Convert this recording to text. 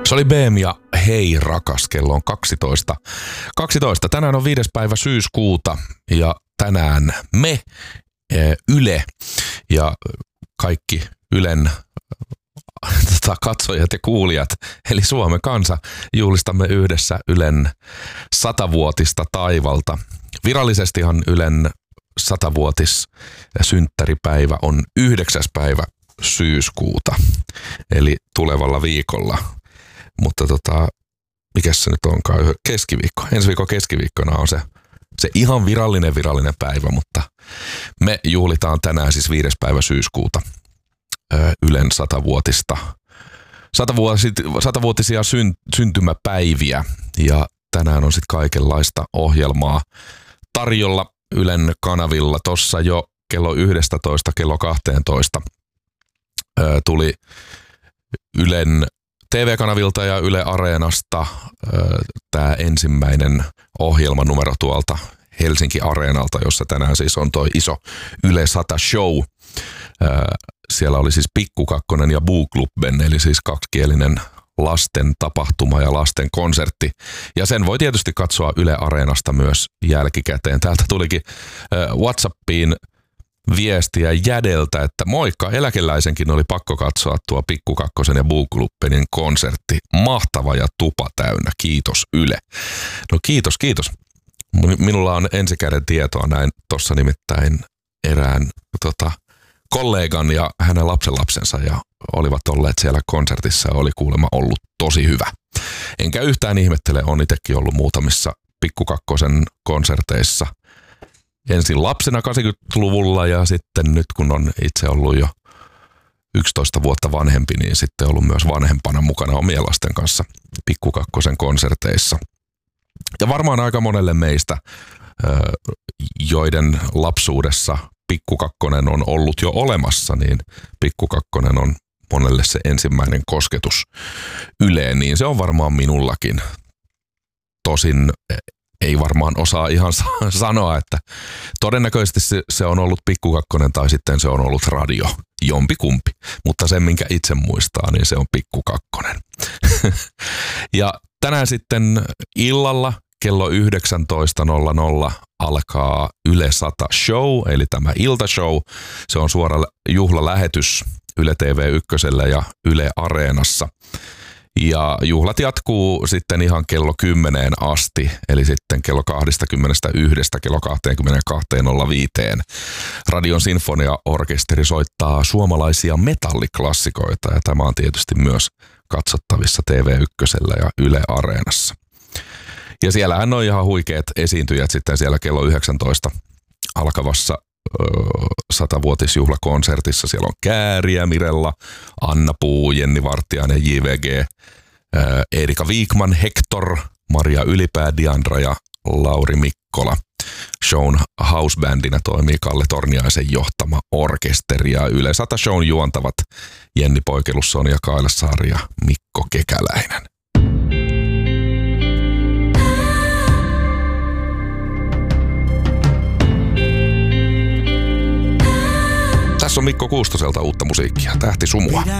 Se oli BM ja Hei rakas, kello on 12. Tänään on 5. päivä syyskuuta ja tänään me, Yle ja kaikki Ylen katsojat ja kuulijat, eli Suomen kansa, juhlistamme yhdessä Ylen 100-vuotista taivalta. Virallisestihan Ylen 100-vuotissynttäripäivä on 9. päivä syyskuuta, eli tulevalla viikolla. Mutta mikäs se nyt onkaan? Keskiviikko. Ensi viikon keskiviikkona on se ihan virallinen päivä, mutta me juhlitaan tänään siis 5. päivä syyskuuta Ylen 100-vuotisia syntymäpäiviä. Ja tänään on sitten kaikenlaista ohjelmaa tarjolla Ylen kanavilla. Tossa jo kello 11, kello 12 tuli Ylen TV-kanavilta ja Yle Areenasta tämä ensimmäinen ohjelmanumero tuolta Helsinki Areenalta, jossa tänään siis on toi iso Yle 100 show. Siellä oli siis Pikku Kakkonen ja Buuklubben, eli siis kaksikielinen lasten tapahtuma ja lasten konsertti. Ja sen voi tietysti katsoa Yle Areenasta myös jälkikäteen. Täältä tulikin WhatsAppiin viestiä Jädeltä, että moikka, eläkeläisenkin oli pakko katsoa tuo Pikku Kakkosen ja Buuklubbenin konsertti. Mahtava ja tupa täynnä, kiitos Yle. No kiitos. Minulla on ensikäden tietoa näin tuossa nimittäin erään kollegan ja hänen lapsenlapsensa ja olivat olleet siellä konsertissa ja oli kuulemma ollut tosi hyvä. Enkä yhtään ihmettele, on itsekin ollut muutamissa Pikku Kakkosen konserteissa. Ensin lapsena 80-luvulla ja sitten nyt kun on itse ollut jo 11 vuotta vanhempi, niin sitten ollut myös vanhempana mukana omien lasten kanssa Pikku Kakkosen konserteissa. Ja varmaan aika monelle meistä, joiden lapsuudessa Pikku Kakkonen on ollut jo olemassa, niin Pikku Kakkonen on monelle se ensimmäinen kosketus Yleen, niin se on varmaan minullakin. Tosin ei varmaan osaa ihan sanoa, että todennäköisesti se on ollut Pikku Kakkonen tai sitten se on ollut radio, jompikumpi. Mutta sen, minkä itse muistaa, niin se on Pikku Kakkonen. Ja tänään sitten illalla kello 19.00 alkaa Yle 100 show, eli tämä iltashow. Se on suora juhlalähetys Yle TV1 ja Yle Areenassa. Ja juhlat jatkuu sitten ihan kello 10 asti, eli sitten kello 21 kello 22.05. Radion Sinfonia-orkesteri soittaa suomalaisia metalliklassikoita, ja tämä on tietysti myös katsottavissa TV1 ja Yle Areenassa. Ja siellähän on ihan huikeat esiintyjät sitten siellä kello 19 alkavassa 100-vuotisjuhlakonsertissa. Siellä on Kääriä, Mirella, Anna Puu, Jenni Vartiainen, JVG, Erika Wikman, Hector, Maria Ylipää, Diandra ja Lauri Mikkola. Shown housebandina toimii Kalle Torniaisen johtama orkesteri ja Yle 100 shown juontavat Jenni Poikelus, Sonja Kailassaari ja Mikko Kekäläinen. Tässä on Mikko Kuustoselta uutta musiikkia, Tähti sumua.